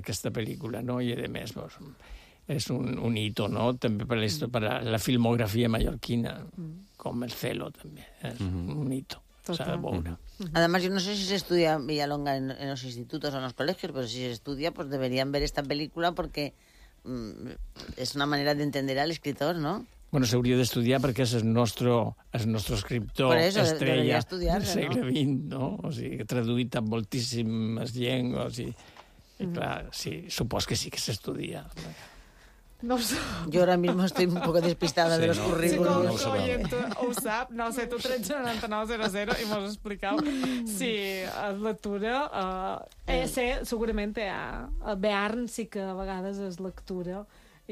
aquesta pel·lícula, no? I, a més, és un hito, no? També per la filmografia mallorquina, com el Celo, també. És un hito. S'ha de veure. Además, yo no sé si se estudia Villalonga en los institutos o en los colegios, pero si se estudia, pues deberían ver esta película porque es una manera de entender al escritor, ¿no? Bueno, s'hauria d'estudiar perquè és el nostre escriptor estrella del segle XX, no? O sigui, traduït a moltíssimes llengües i clar, sí, supos que sí que s'estudia. No ho sé. Yo ahora mismo estoy un poco despistada de los currículums. Si qualsevol oient ho sap, 971 3900 i mos expliqueu si lectura... segurament a Bearn sí que a vegades és lectura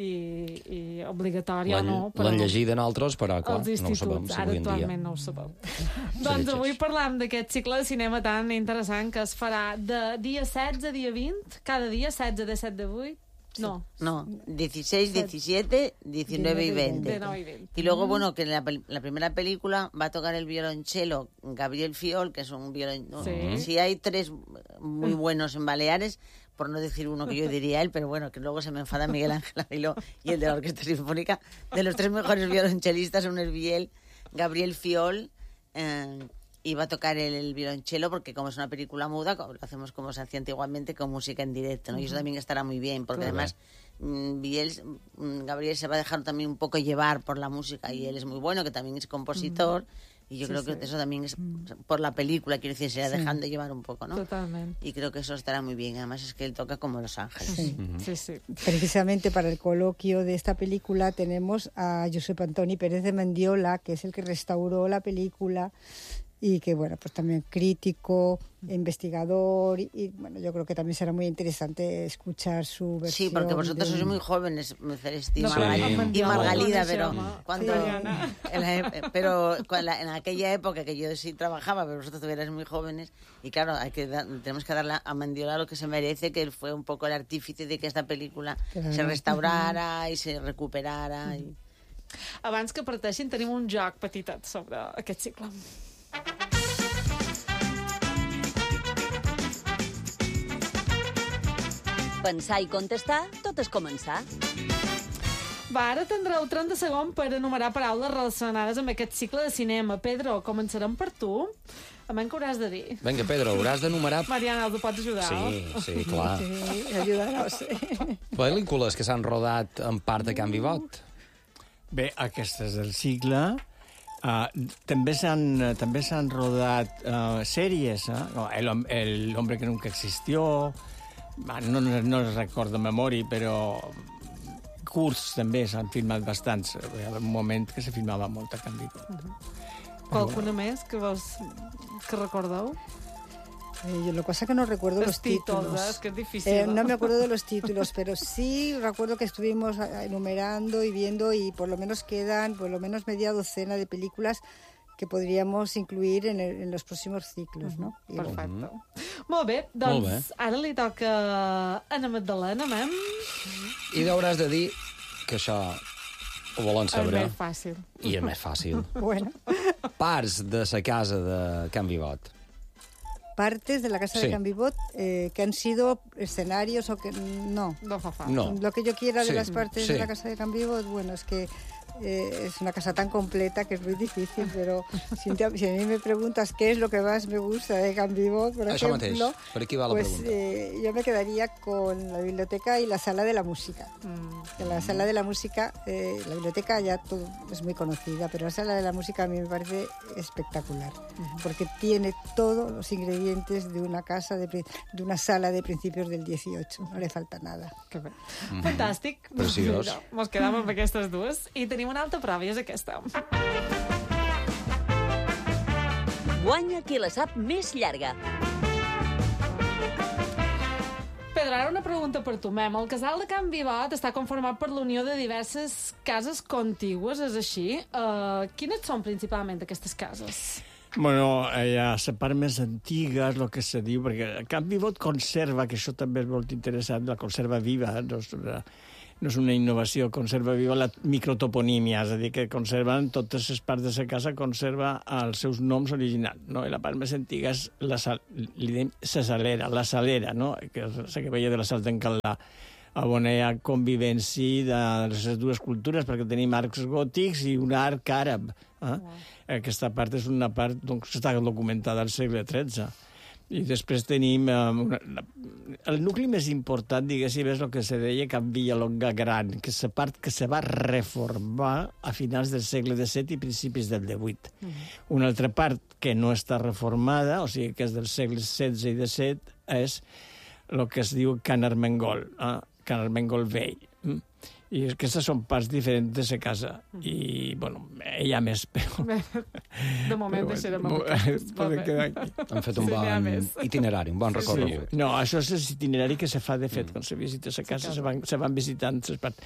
i obligatòria o no. L'han llegit en altres, però clar, no ho sabem. Ara actualment no ho sabem. Doncs avui parlam d'aquest cicle de cinema tan interessant que es farà de dia 16 a dia 20, cada dia 16, 17, 18... No. 16, 17, 19 y 20. Y luego, bueno, que en la primera película va a tocar el violonchelo Gabriel Fiol, que es un violonchelo. Sí. Si hay tres muy buenos en Baleares, por no decir uno que yo diría él, pero bueno, que luego se me enfada Miguel Ángel Aviló y el de la Orquesta Sinfónica, de los tres mejores violonchelistas, uno es Gabriel Fiol, y va a tocar el violonchelo porque como es una película muda, lo hacemos como se hacía antiguamente con música en directo, ¿no? Y eso también estará muy bien, porque además Gabriel se va a dejar también un poco llevar por la música y él es muy bueno, que también es compositor, y yo creo que eso también es por la película, quiero decir, se va dejando llevar un poco, ¿no? Totalmente. Y creo que eso estará muy bien, además es que él toca como Los Ángeles. Sí. Precisamente para el coloquio de esta película tenemos a Josep Antoni Pérez de Mendiola, que es el que restauró la película, y que, bueno, pues también crítico, investigador, y bueno, yo creo que también será muy interesante escuchar su versión. Sí, porque vosotros sois muy jóvenes, Celeste y Margalida, pero cuando en aquella época que yo sí trabajaba, pero vosotros todavía erais muy jóvenes, y claro, tenemos que darle a Mendiola lo que se merece, que él fue un poco el artífice de que esta película se restaurara y se recuperara. Abans que parteixin, tenim un joc petitet sobre aquest cicle. Pensar i contestar, tot és començar. Va, ara tindreu 30 segons per enumerar paraules relacionades amb aquest cicle de cinema. Pedro, començarem per tu. A menys que hauràs de dir. Vinga, Pedro, hauràs d'enumerar... Mariana, el pots ajudar? Sí, clar. Sí, ajudaràs. Pel·lícules que s'han rodat en part de Can Vivot. Bé, aquestes del cicle... també s'han rodat sèries, El hombre que nunca existió, no es recordo de memòria, però curts també s'han filmat bastants. Hi ha un moment que se filmava molt a Can Vivot. Qualcuna més que recordeu? Lo que pasa es que no recuerdo los títulos. Es que es difícil. No me acuerdo de los títulos, pero sí recuerdo que estuvimos enumerando y viendo, y por lo menos quedan por lo menos media docena de películas que podríamos incluir en los próximos ciclos, ¿no? Perfecte. Molt bé, doncs ara li toca a Ana Magdalena, mem. I hauràs de dir que això ho volen saber. És més fàcil. I és més fàcil. Bueno. Parts de la casa de Can Vivot. Partes de la casa de Can Vivot que han sido escenarios o que no. No fa falta. No. Lo que yo quiera de las partes de la casa de Can Vivot, bueno, es que es una casa tan completa que es muy difícil, pero si a mí me preguntas qué es lo que más me gusta de Can Vivot, por ejemplo, per aquí va la pregunta. Yo me quedaría con la biblioteca y la sala de la música. Que la sala de la música, la biblioteca ya todo es muy conocida, pero la sala de la música a mí me parece espectacular, porque tiene todos los ingredientes de una casa, de una sala de principios del 18. No le falta nada. Que bé. Fantàstic. Preciós. Mos quedam amb aquestes dues i tenim una altra prova, i és aquesta. Guanya qui la sap més llarga. Pedro, ara una pregunta per tu, mem. El casal de Can Vivot està conformat per la unió de diverses cases contigües, és així? Quines són principalment aquestes cases? Bueno, la part més antiga és el que se diu, perquè Can Vivot conserva, que això també és molt interessant, la conserva viva, no és una innovació, conserva viva la microtoponímia, és a dir, que conserven totes les parts de la casa, conserva els seus noms originals, no? I la part més antiga és la salera, no? Que és la que veia de la sal d'encaldar, on hi ha convivència de les dues cultures, perquè tenim arcs gòtics i un arc àrab. Aquesta part és una part que està documentada al segle XIII. I després tenim... el nucli més important, diguéssim, és el que se deia Can Villalonga Gran, que és la part que se va reformar a finals del segle XVII i principis del XVIII. Una altra part que no està reformada, o sigui, que és del segle XVI i XVII, és el que es diu Can Armengol, Can Armengol Vell. I aquestes són parts diferents de la casa. I, bueno, hi ha més, però... De moment deixarem amb aquest. Han fet un bon itinerari, un bon recorregut. Sí. No, això és l'itinerari que se fa, de fet, quan se visita la casa, se van visitant les parts.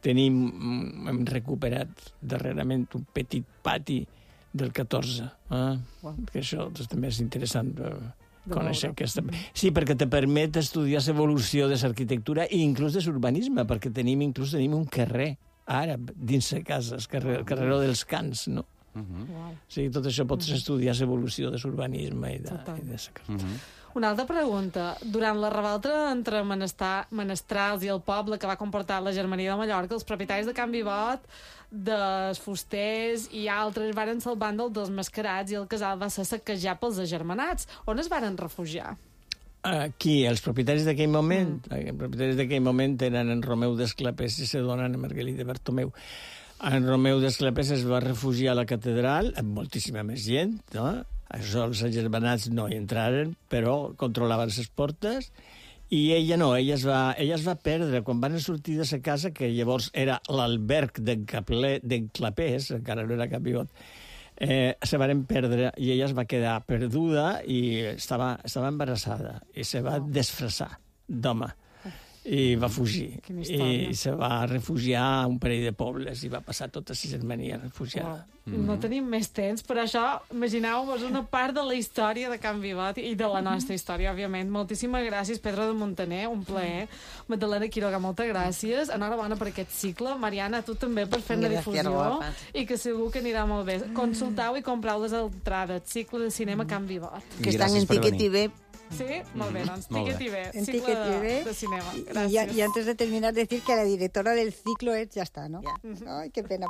Hem recuperat darrerament un petit pati del 14, que això també és interessant conèixer aquesta... Sí, perquè te permet estudiar l'evolució de l'arquitectura i inclús de l'urbanisme, perquè tenim un carrer àrab dins la casa, el carreró dels Cants, no? O sigui, tot això pots estudiar l'evolució de l'urbanisme i de la casa. Una altra pregunta. Durant la revolta entre menestrals i el poble que va comportar la Germania de Mallorca, els propietaris de Can Vivot, dels fusters i altres varen ser el bàndol dels mascarats i el casal va ser saquejat pels agermanats. On es varen refugiar? Qui? Els propietaris d'aquell moment? Els propietaris d'aquell moment eren en Romeu d'Esclapés i se donen a Margalida Bartomeu. En Romeu d'Esclapés es va refugiar a la catedral amb moltíssima més gent, no? Això els agermanats no hi entraren, però controlaven les portes, i ella no, ella es va perdre. Quan van sortir de la casa, que llavors era l'alberg d'en Clapés, encara no era Can Vivot, se van perdre i ella es va quedar perduda i estava embarassada i se va disfressar d'home i va fugir i se va refugiar a un parell de pobles i va passar tota la Germania refugiada. No tenim més temps, però això, imagineu-vos una part de la història de Can Vivot i de la nostra història, òbviament. Moltíssimes gràcies, Pedro de Montaner, un plaer. Magdalena Quiroga, moltes gràcies. Enhorabona per aquest cicle. Mariana, tu també per fer la difusió i que segur que anirà molt bé. Consultau i comprau les entrades. Cicle de cinema Can Vivot. Que estan en Ticket TV. Sí, molt bé, doncs Ticket TV, cicle de cinema. Gràcies. Y antes de terminar, decir que la directora del ciclo es, ya está, ¿no? Ay, qué pena.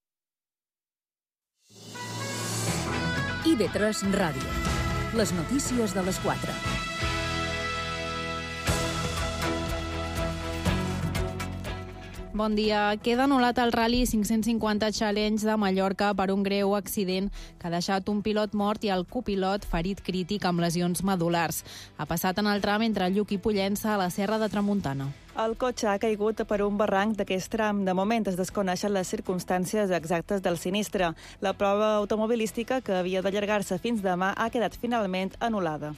IB3 Ràdio. Les notícies de les 4. Bon dia. Queda anul·lat el Rally 550 Challenge de Mallorca per un greu accident que ha deixat un pilot mort i el copilot ferit crític amb lesions medul·lars. Ha passat en el tram entre Lluc i Pollença a la Serra de Tramuntana. El cotxe ha caigut per un barranc d'aquest tram. De moment es desconeixen les circumstàncies exactes del sinistre. La prova automobilística, que havia d'allargar-se fins demà, ha quedat finalment anul·lada.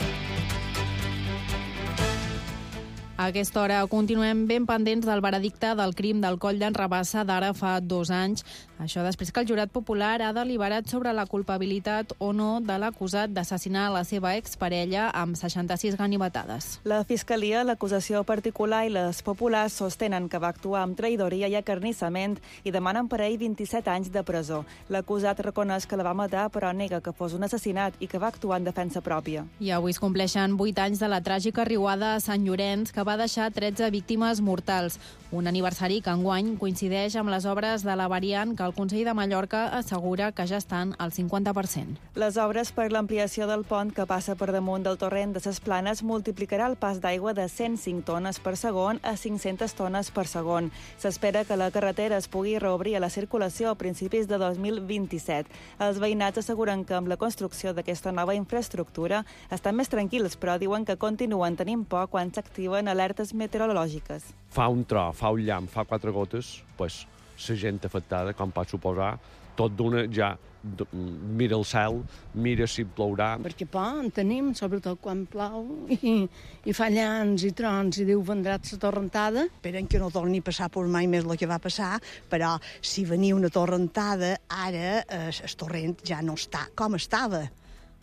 A aquesta hora continuem ben pendents del veredicte del crim del Coll d'en Rabassa d'ara fa 2 anys. Això després que el jurat popular ha deliberat sobre la culpabilitat o no de l'acusat d'assassinar la seva exparella amb 66 ganivetades. La Fiscalia, l'acusació particular i les populars sostenen que va actuar amb traïdoria i acarnissament i demanen per ell 27 anys de presó. L'acusat reconeix que la va matar, però nega que fos un assassinat i que va actuar en defensa pròpia. I avui es compleixen 8 anys de la tràgica riuada a Sant Llorenç, que va deixar 13 víctimes mortals. Un aniversari que enguany coincideix amb les obres de la variant que el Consell de Mallorca assegura que ja estan al 50%. Les obres per l'ampliació del pont que passa per damunt del torrent de ses Planes multiplicarà el pas d'aigua de 105 tones per segon a 500 tones per segon. S'espera que la carretera es pugui reobrir a la circulació a principis de 2027. Els veïnats asseguren que amb la construcció d'aquesta nova infraestructura estan més tranquils, però diuen que continuen tenint por quan s'activen alertes meteorològiques. Fa un tro, fa un llamp, fa 4 gotes, pues, la gent afectada, com pot suposar, tot d'una ja mira el cel, mira si plourà. Perquè por en tenim, sobretot quan plou, i fa llamps i trons i Déu vendrà la torrentada. Esperem que no torni a passar per mai més el que va passar, però si venia una torrentada, ara el torrent ja no està com estava.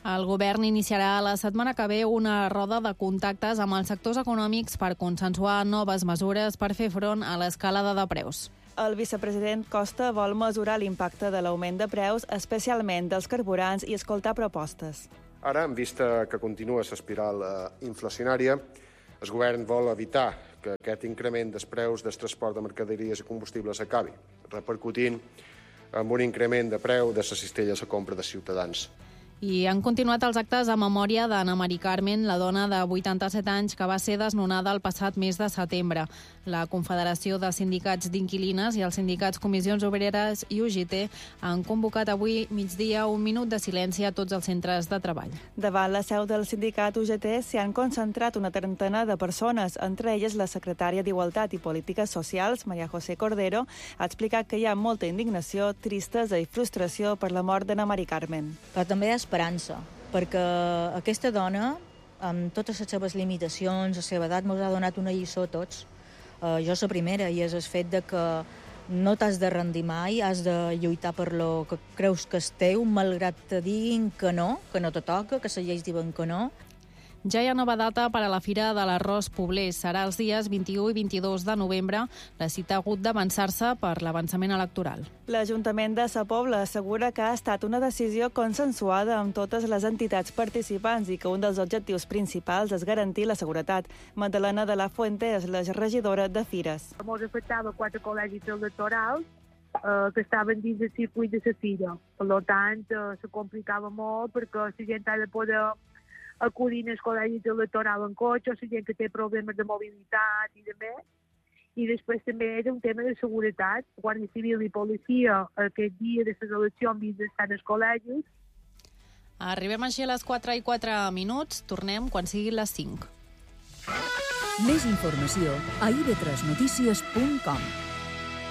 El govern iniciarà la setmana que ve una roda de contactes amb els sectors econòmics per consensuar noves mesures per fer front a l'escalada de preus. El vicepresident Costa vol mesurar l'impacte de l'augment de preus, especialment dels carburants, i escoltar propostes. Ara, en vista que continua l'espiral inflacionària, el govern vol evitar que aquest increment dels preus del transport de mercaderies i combustibles acabi, repercutint en un increment de preu de les cistelles a compra de ciutadans. I han continuat els actes a memòria d'Anna Maria Carmen, la dona de 87 anys que va ser desnonada el passat mes de setembre. La Confederació de Sindicats d'Inquilines i els sindicats Comissions Obreres i UGT han convocat avui migdia un minut de silenci a tots els centres de treball. Davant la seu del sindicat UGT s'hi han concentrat una trentena de persones, entre elles la secretària d'Igualtat i Polítiques Socials, Maria José Cordero, ha explicat que hi ha molta indignació, tristesa i frustració per la mort d'Anna Maria Carmen. Però també esperança, perquè aquesta dona, amb totes les seves limitacions, la seva edat, ens ha donat una lliçó a tots. Jo la primera, i és el fet de que no t'has de rendir mai, has de lluitar per lo que creus que és teu, malgrat te diguin que no te toca, que les lleis diuen que no. Ja hi ha nova data per a la Fira de l'Arròs Pobler. Serà els dies 21 i 22 de novembre. La cita ha hagut d'avançar-se per l'avançament electoral. L'Ajuntament de Sa Pobla assegura que ha estat una decisió consensuada amb totes les entitats participants i que un dels objectius principals és garantir la seguretat. Magdalena de la Fuente és la regidora de Fires. Ens afectava 4 col·legis electorals que estaven dins del circuit de la Fira. Per tant, se complicava molt perquè la gent ha de poder acudir als col·legis electorals en cotxe, o la gent que té problemes de mobilitat i de més. I després també era un tema de seguretat. Guàrdia Civil i policia aquest dia de les eleccions vins estan als col·legis. Arribem així a les 4:04. Tornem quan siguin les 5. Més informació a ib3notícies.com.